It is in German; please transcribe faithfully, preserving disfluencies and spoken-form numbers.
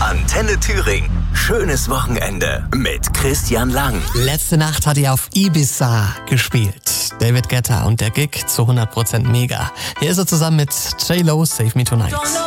Antenne Thüringen. Schönes Wochenende mit Christian Lang. Letzte Nacht hat er auf Ibiza gespielt. David Guetta und der Gig zu hundert Prozent mega. Hier ist er zusammen mit J-Lo, Save Me Tonight.